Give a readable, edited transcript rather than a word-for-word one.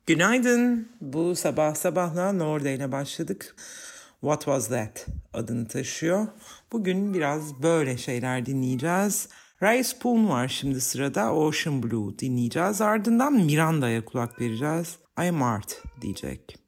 Günaydın. Bu sabahla Norde ile başladık. What Was That adını taşıyor. Bugün biraz böyle şeyler dinleyeceğiz. Ray Spoon var şimdi sırada. Ocean Blue dinleyeceğiz. Ardından Miranda'ya kulak vereceğiz. I Am Art diyecek.